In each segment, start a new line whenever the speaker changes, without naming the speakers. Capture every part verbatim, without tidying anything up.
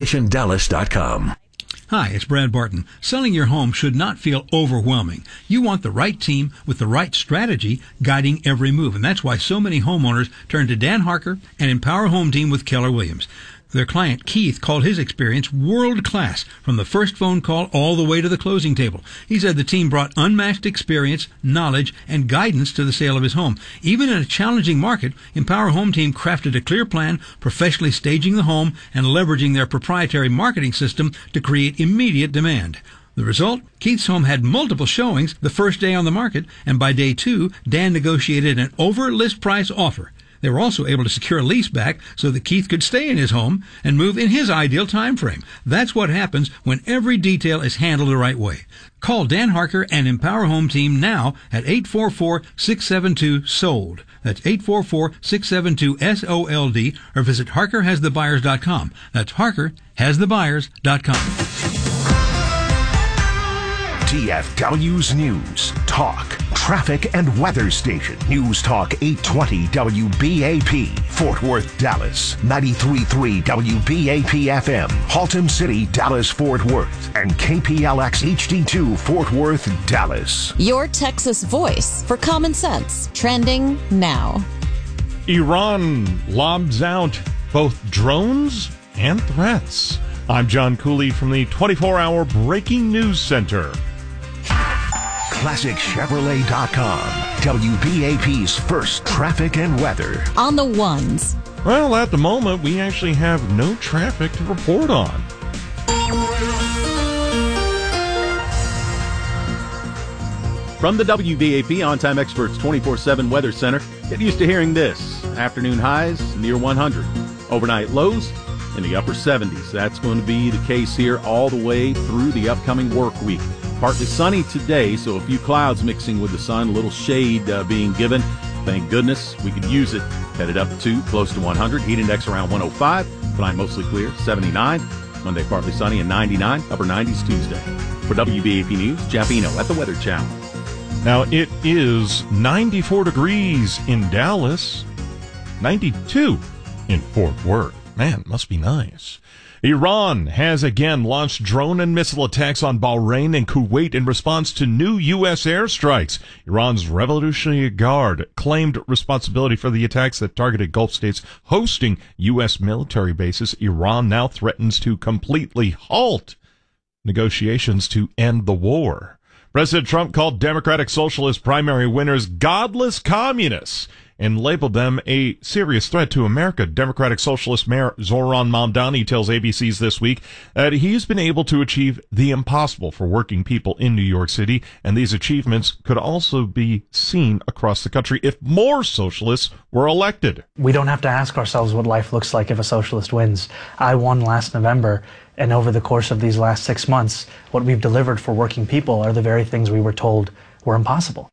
foundation dallas dot com.
Hi, it's Brad Barton. Selling your home should not feel overwhelming. You want the right team with the right strategy guiding every move, and that's why so many homeowners turn to Dan Harker and Empower Home Team with Keller Williams. Their client, Keith, called his experience world-class, from the first phone call all the way to the closing table. He said the team brought unmatched experience, knowledge, and guidance to the sale of his home. Even in a challenging market, Empower Home Team crafted a clear plan, professionally staging the home and leveraging their proprietary marketing system to create immediate demand. The result? Keith's home had multiple showings the first day on the market, and by day two, Dan negotiated an over-list price offer. They were also able to secure a lease back so that Keith could stay in his home and move in his ideal time frame. That's what happens when every detail is handled the right way. Call Dan Harker and Empower Home Team now at eight four four, six seven two, S O L D. That's eight four four, six seven two, S O L D, or visit harker has the buyers dot com. That's harker has the buyers dot com.
T F W's News, Talk, Traffic and Weather Station. News Talk eight twenty W B A P, Fort Worth, Dallas. ninety-three point three W B A P F M, Haltom City, Dallas, Fort Worth. And K P L X H D two, Fort Worth, Dallas.
Your Texas voice for common sense. Trending now.
Iran lobs out both drones and threats. I'm John Cooley from the twenty-four hour Breaking News Center.
Classic Chevrolet dot com, W B A P's first traffic and weather.
On the ones.
Well, at the moment, we actually have no traffic to report on.
From the W B A P On-Time Experts twenty-four seven Weather Center, get used to hearing this. Afternoon highs near one hundred. Overnight lows in the upper seventies. That's going to be the case here all the way through the upcoming work week. Partly sunny today, so a few clouds mixing with the sun, a little shade uh, being given. Thank goodness we could use it. Headed up to close to one hundred. Heat index around one oh five. Tonight mostly clear, seventy-nine. Monday partly sunny and ninety-nine. Upper nineties Tuesday. For W B A P News, Jeff Eno at the Weather Channel.
Now it is ninety-four degrees in Dallas, ninety-two in Fort Worth. Man, must be nice. Iran has again launched drone and missile attacks on Bahrain and Kuwait in response to new U S airstrikes. Iran's Revolutionary Guard claimed responsibility for the attacks that targeted Gulf states hosting U S military bases. Iran now threatens to completely halt negotiations to end the war. President Trump called Democratic Socialist primary winners godless communists and labeled them a serious threat to America. Democratic Socialist Mayor Zoran Mamdani tells A B C's This Week that he's been able to achieve the impossible for working people in New York City, and these achievements could also be seen across the country if more socialists were elected.
We don't have to ask ourselves what life looks like if a socialist wins. I won last November, and over the course of these last six months, what we've delivered for working people are the very things we were told were impossible.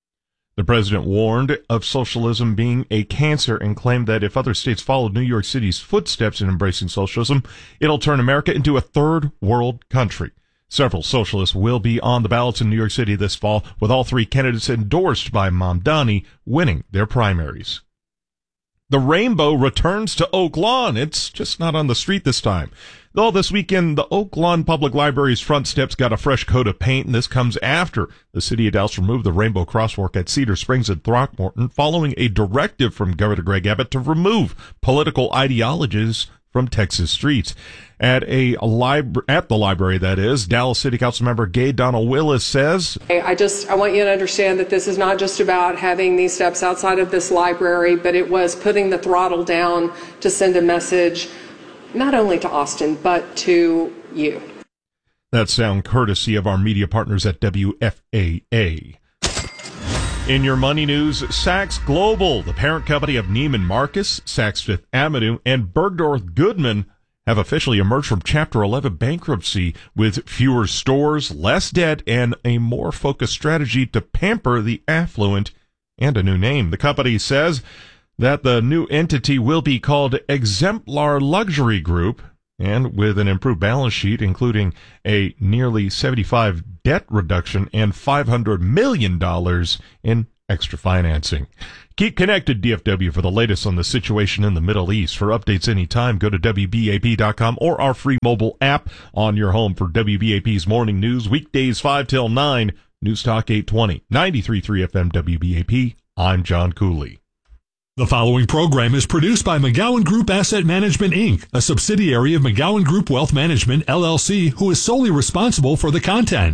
The president warned of socialism being a cancer and claimed that if other states followed New York City's footsteps in embracing socialism, it'll turn America into a third world country. Several socialists will be on the ballots in New York City this fall, with all three candidates endorsed by Mamdani winning their primaries. The rainbow returns to Oak Lawn. It's just not on the street this time. Though this weekend, the Oak Lawn Public Library's front steps got a fresh coat of paint, and this comes after the city of Dallas removed the rainbow crosswalk at Cedar Springs and Throckmorton, following a directive from Governor Greg Abbott to remove political ideologies from Texas streets. At a libra- at the library, that is, Dallas City Council member Gay Donald Willis says,
I just I want you to understand that this is not just about having these steps outside of this library, but it was putting the throttle down to send a message not only to Austin, but to you.
That sound courtesy of our media partners at W F A A. In your money news, Saks Global, the parent company of Neiman Marcus, Saks Fifth Avenue, and Bergdorf Goodman, have officially emerged from Chapter eleven bankruptcy with fewer stores, less debt, and a more focused strategy to pamper the affluent, and a new name. The company says that the new entity will be called Exemplar Luxury Group, and with an improved balance sheet, including a nearly seventy-five debt reduction and five hundred million dollars in extra financing. Keep connected, D F W, for the latest on the situation in the Middle East. For updates anytime, go to W B A P dot com or our free mobile app on your home for W B A P's morning news. Weekdays five till nine, News Talk eight twenty, ninety-three point three F M W B A P. I'm John Cooley.
The following program is produced by McGowan Group Asset Management, Incorporated, a subsidiary of McGowan Group Wealth Management, L L C, who is solely responsible for the content.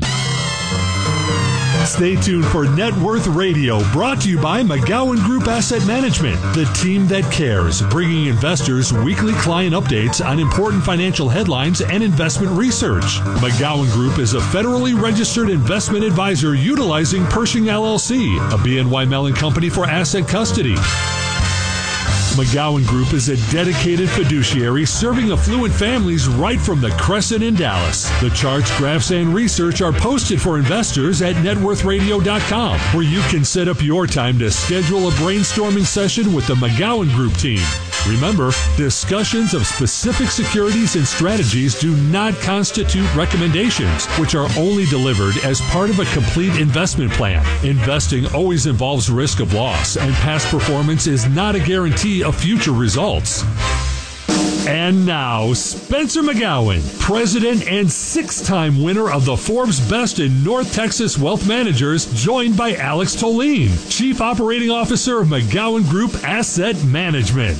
Stay tuned for Net Worth Radio, brought to you by McGowan Group Asset Management, the team that cares, bringing investors weekly client updates on important financial headlines and investment research. McGowan Group is a federally registered investment advisor utilizing Pershing L L C, a B N Y Mellon company for asset custody. McGowan Group is a dedicated fiduciary serving affluent families right from the Crescent in Dallas. The charts, graphs, and research are posted for investors at net worth radio dot com, where you can set up your time to schedule a brainstorming session with the McGowan Group team. Remember, discussions of specific securities and strategies do not constitute recommendations, which are only delivered as part of a complete investment plan. Investing always involves risk of loss, and past performance is not a guarantee of future results. And now, Spencer McGowan, president and six-time winner of the Forbes Best in North Texas Wealth Managers, joined by Alex Tolene, Chief Operating Officer of McGowan Group Asset Management.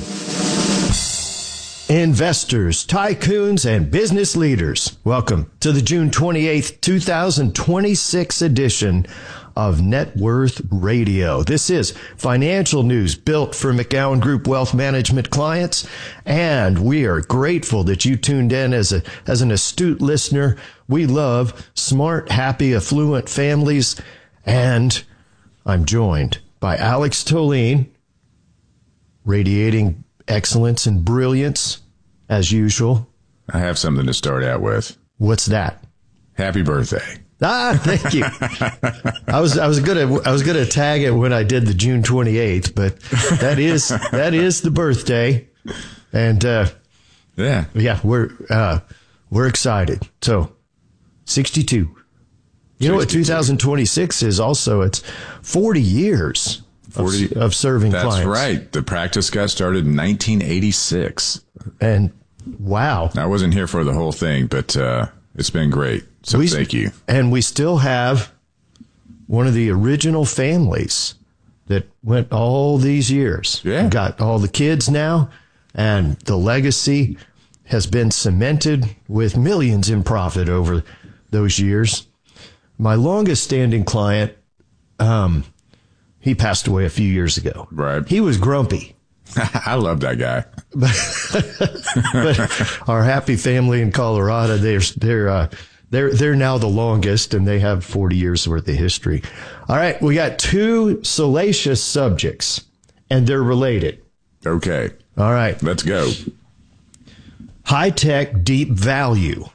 Investors, tycoons, and business leaders, welcome to the June twenty-eighth, twenty twenty-six edition of Net Worth Radio. This is financial news built for McGowan Group Wealth Management clients, and we are grateful that you tuned in as a as an astute listener. We love smart, happy, affluent families, and I'm joined by Alex Tolene, radiating excellence and brilliance, as usual.
I have something to start out with.
What's that?
Happy birthday.
Ah, thank you. I was I was gonna I was gonna tag it when I did the June twenty-eighth, but that is that is the birthday, and uh,
yeah,
yeah, we're uh, we're excited. So, sixty-two. You know what two thousand twenty-six is also? It's forty years. forty, of, of serving
that's
clients.
That's right. The practice got started in nineteen eighty-six.
And wow.
I wasn't here for the whole thing, but uh, it's been great. So
we,
thank you.
And we still have one of the original families that went all these years.
Yeah.
We've got all the kids now, and the legacy has been cemented with millions in profit over those years. My longest standing client, um, he passed away a few years ago.
Right.
He was grumpy.
I love that guy.
But our happy family in Colorado, they're they're uh, they're they're now the longest, and they have forty years worth of history. All right, we got two salacious subjects, and they're related.
Okay.
All right,
let's go.
High tech, deep value.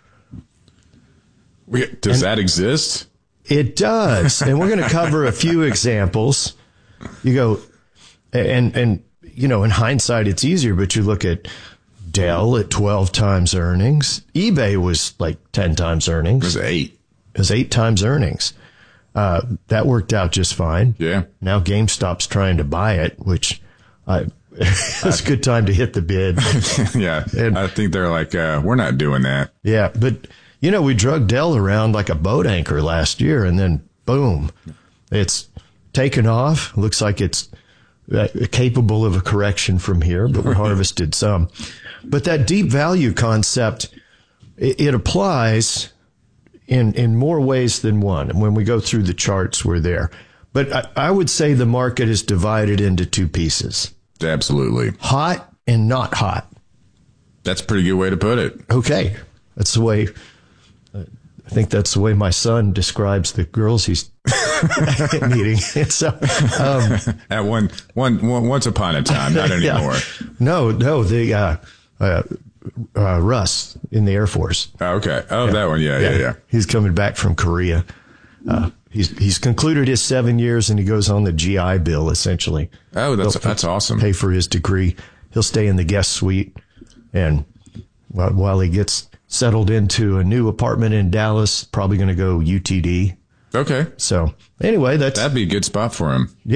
Does and that exist?
It does, and we're going to cover a few examples. You go, and and you know, in hindsight, it's easier, but you look at Dell at twelve times earnings. eBay was like ten times earnings.
It was eight.
It was eight times earnings. Uh, that worked out just fine.
Yeah.
Now GameStop's trying to buy it, which I, it's a good time to hit the bid.
Yeah.
And,
I think they're like, uh, we're not doing that.
Yeah. But, you know, we drug Dell around like a boat anchor last year, and then boom, it's taken off. Looks like it's uh, capable of a correction from here, but we harvested some. But that deep value concept, it, it applies in, in more ways than one. And when we go through the charts, we're there. But I, I would say the market is divided into two pieces.
Absolutely.
Hot and not hot.
That's a pretty good way to put it.
Okay. That's the way, uh, I think that's the way my son describes the girls he's meeting. So, um,
At one, one, one, once upon a time, not anymore.
Yeah. No, no, the, uh, uh, uh, Russ in the Air Force.
Oh, okay. Oh, yeah. That one. Yeah, yeah, yeah, yeah.
He's coming back from Korea. Uh, he's, he's concluded his seven years and he goes on the G I Bill, essentially.
Oh, that's,
They'll
that's awesome.
Pay for his degree. He'll stay in the guest suite. And while, while he gets settled into a new apartment in Dallas, probably going to go U T D.
Okay.
So anyway, that's,
that'd be a good spot for him.
Yep.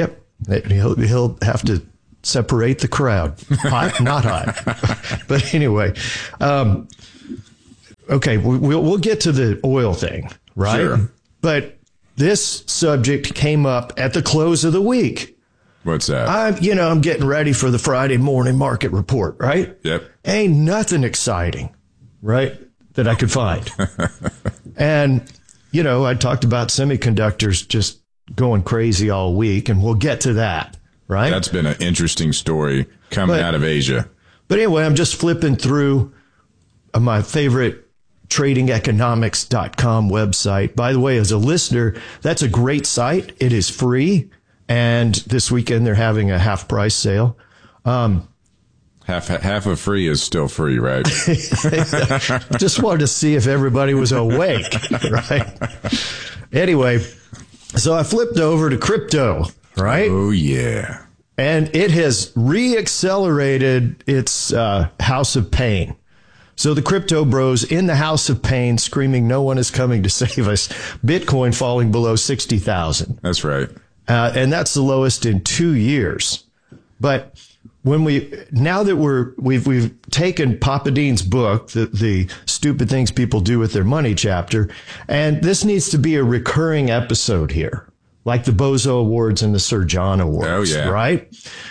He'll, he'll have to separate the crowd. Hot, not hot. But anyway, um, okay, we'll, we'll get to the oil thing, right?
Sure.
But this subject came up at the close of the week.
What's that?
I'm, you know, I'm getting ready for the Friday morning market report, right?
Yep.
Ain't nothing exciting, right, that I could find. And, you know, I talked about semiconductors just going crazy all week, and we'll get to that, right?
That's been an interesting story coming
But-
out of Asia.
But anyway, I'm just flipping through my favorite trading economics dot com website. By the way, as a listener, that's a great site. It is free. And this weekend, they're having a half price sale. Um,
Half half of free is still free, right?
just wanted to see if everybody was awake, right? Anyway, so I flipped over to crypto, right?
Oh, yeah.
And it has re-accelerated its uh, house of pain. So the crypto bros in the house of pain screaming, no one is coming to save us. Bitcoin falling below sixty thousand.
That's right.
Uh, and that's the lowest in two years. But when we, now that we're, we've, we've taken Papa Dean's book, the, the stupid things people do with their money chapter, and this needs to be a recurring episode here, like the Bozo Awards and the Sir John Awards,
Oh, yeah.
right?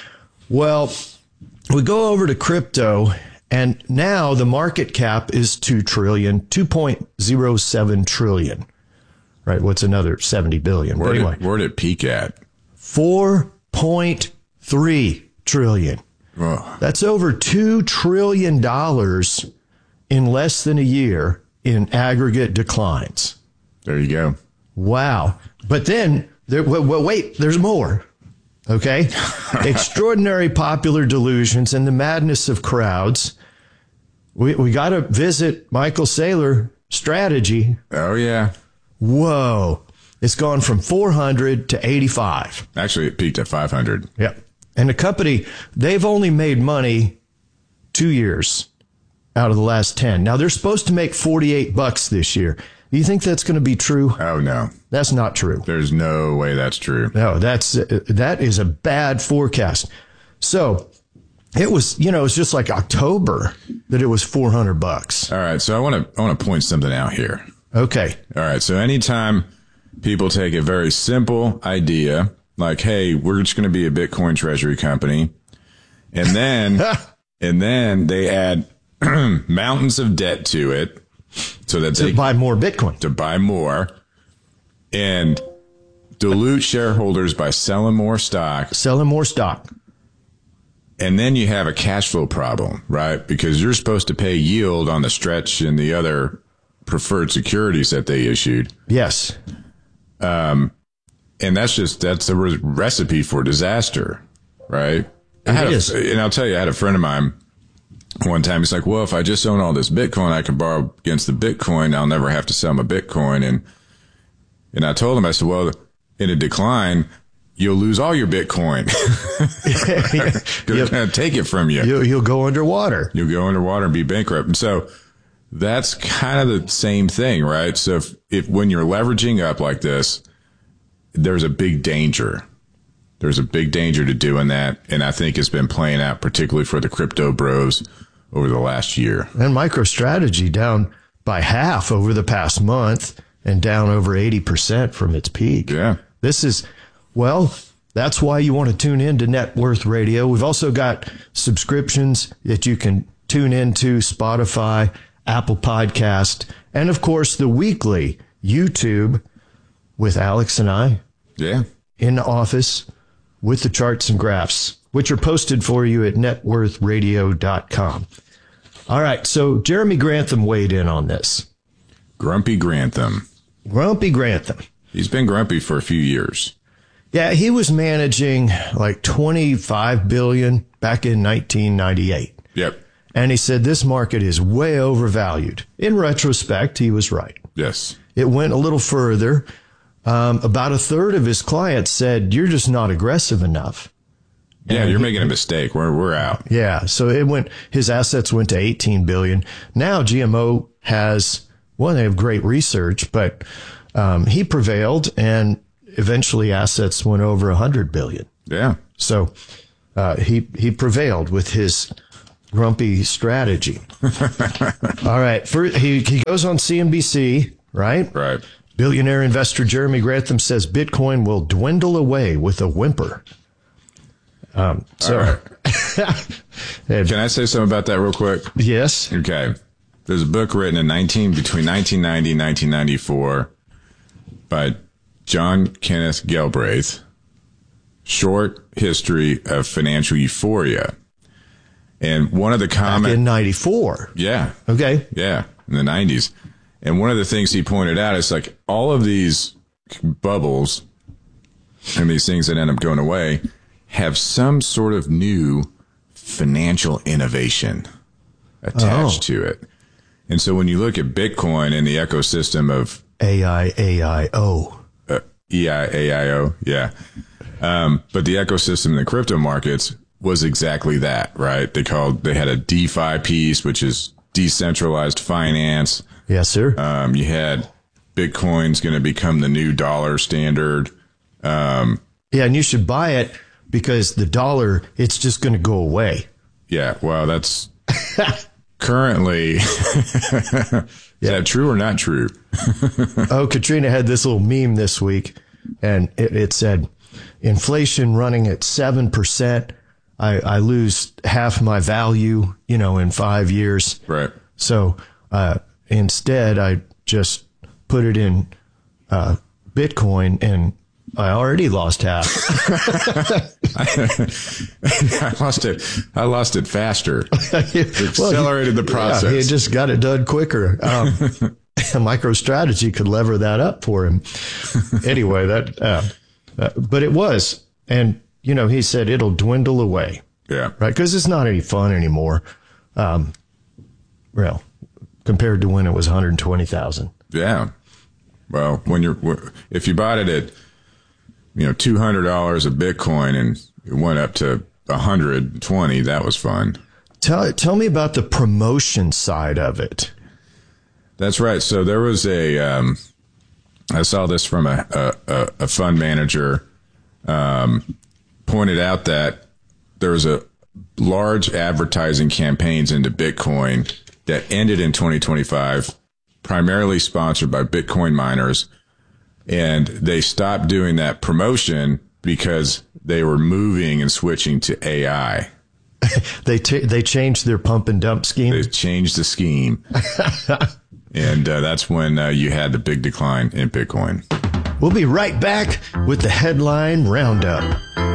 Well, we go over to crypto, and now the market cap is two trillion, two point zero seven trillion. Right, what's another seventy billion?
Where
But
did,
anyway,
where did it peak at?
four point three trillion.
Oh,
That's over two trillion dollars in less than a year in aggregate declines.
there you go.
Wow. But then, there, w- w- wait, there's more. Okay? Extraordinary popular delusions and the madness of crowds. We, we got to visit Michael Saylor strategy.
Oh, yeah.
Whoa. It's gone from four hundred to eighty-five.
Actually, it peaked at five hundred.
Yep. And the company, they've only made money two years out of the last ten. Now, they're supposed to make forty-eight bucks this year. Do you think that's going to be true?
Oh, no.
That's not true.
There's no way that's true.
No, that's uh, that is a bad forecast. So it was, you know, it's just like October that it was four hundred bucks.
All right. So I want to I want to point something out here.
Okay.
All right. So anytime people take a very simple idea, like, hey, we're just going to be a Bitcoin treasury company, and then and then they add mountains of debt to it so that
To
they
buy more Bitcoin.
to buy more and dilute shareholders by selling more stock.
Selling more stock.
And then you have a cash flow problem, right? Because you're supposed to pay yield on the stretch and the other preferred securities that they issued.
Yes.
Um, and that's just, that's a re- recipe for disaster, right? I
It
had
is.
A, and I'll tell you, I had a friend of mine one time. He's like, well, if I just own all this Bitcoin, I can borrow against the Bitcoin. I'll never have to sell my Bitcoin. And, and I told him, I said, well, in a decline, you'll lose all your Bitcoin. They're
Yep.
going to take it from you.
You'll, you'll go underwater.
You'll go underwater and be bankrupt. And so that's kind of the same thing, right? So if, if when you're leveraging up like this, there's a big danger. There's a big danger to doing that. And I think it's been playing out particularly for the crypto bros over the last year.
And MicroStrategy down by half over the past month and down over eighty percent from its peak.
Yeah.
This is, well, that's why you want to tune in to Net Worth Radio. We've also got subscriptions that you can tune into, Spotify, Apple Podcast, and of course the weekly YouTube with Alex and I
Yeah.
in the office with the charts and graphs, which are posted for you at net worth radio dot com. All right, so Jeremy Grantham weighed in on this.
Grumpy Grantham.
Grumpy Grantham.
He's been grumpy for a few years.
Yeah, he was managing like twenty-five billion dollars back in nineteen ninety-eight.
Yep.
And he said this market is way overvalued. In retrospect, he was right.
Yes.
It went a little further. Um, about a third of his clients said, you're just not aggressive enough.
Yeah,
And
you're
he-
making a mistake. We're, we're out.
Yeah, so it went. His assets went to eighteen billion dollars. Now G M O has, well, they have great research, but um, he prevailed, and eventually assets went over one hundred billion dollars.
Yeah.
So uh, he he prevailed with his grumpy strategy. All right. For, he, he goes on C N B C, right?
Right.
Billionaire investor Jeremy Grantham says Bitcoin will dwindle away with a whimper. Um, so,
All right. Can I say something about that real quick?
Yes.
Okay. There's a book written in nineteen between nineteen ninety and nineteen ninety-four by John Kenneth Galbraith, Short History of Financial Euphoria. And one of the comments...
Back in ninety-four.
Yeah.
Okay.
Yeah, in the nineties. And one of the things he pointed out is like all of these bubbles and these things that end up going away have some sort of new financial innovation attached
Oh.
to it. And so when you look at Bitcoin and the ecosystem of
A I A I O.
uh, E I A I O, yeah. Um, but the ecosystem in the crypto markets was exactly that, right? They called, they had a DeFi piece, which is decentralized finance.
Yes, sir.
Um, you had Bitcoin's going to become the new dollar standard. Um,
yeah, and you should buy it because the dollar, it's just going to go away.
yeah, well, that's currently, is that true or not true?
Oh, Katrina had this little meme this week, and it, it said, inflation running at seven percent. I, I lose half my value, you know, in five years.
Right.
So uh, instead, I just put it in uh, Bitcoin, and I already lost half.
I lost it. I lost it faster. It accelerated
well,
the process.
Yeah, he just got it done quicker. Um, MicroStrategy could lever that up for him. Anyway, that, uh, uh, but it was, and you know, he said it'll dwindle away.
Yeah.
Right, because it's not any fun anymore. Um, well, compared to when it was one hundred twenty thousand.
Yeah. Well, when you're, if you bought it at, you know, two hundred dollars a Bitcoin and it went up to one hundred twenty, that was fun.
Tell, tell me about the promotion side of it.
That's right. So there was a, um, I saw this from a, a, a fund manager, um, pointed out that there was a large advertising campaigns into Bitcoin that ended in twenty twenty-five, primarily sponsored by Bitcoin miners. And they stopped doing that promotion because they were moving and switching to A I.
they t- they changed their pump and dump scheme.
They changed the scheme. And uh, that's when uh, you had the big decline in Bitcoin.
We'll be right back with the headline roundup.